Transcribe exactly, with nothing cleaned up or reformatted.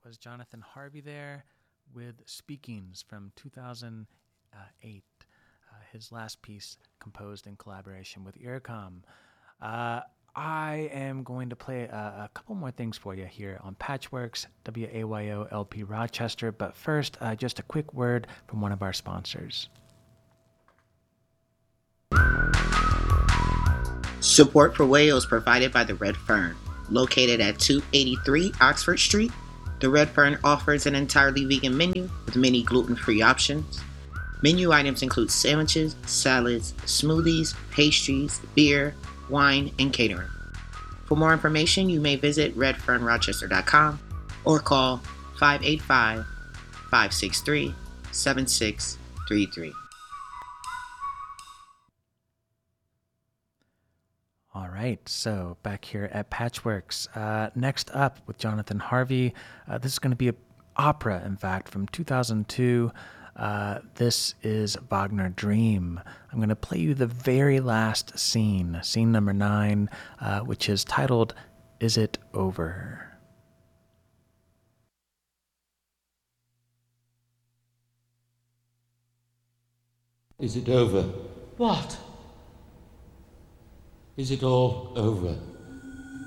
was Jonathan Harvey there with Speakings from two thousand eight, uh, his last piece composed in collaboration with Earcom. Uh, I am going to play a, a couple more things for you here on Patchworks, W A Y O L P Rochester, but first, uh, just a quick word from one of our sponsors. Support for W A O is provided by the Red Fern. Located at two eighty-three Oxford Street, the Red Fern offers an entirely vegan menu with many gluten-free options. Menu items include sandwiches, salads, smoothies, pastries, beer, wine, and catering. For more information, you may visit red fern rochester dot com or call five eight five, five six three, seven six three three. All right, so back here at Patchworks. Uh, next up with Jonathan Harvey, uh, this is going to be an opera, in fact, from two thousand two. Uh, this is Wagner Dream. I'm going to play you the very last scene, scene number nine, uh, which is titled, Is It Over? Is it over? What? Is it all over?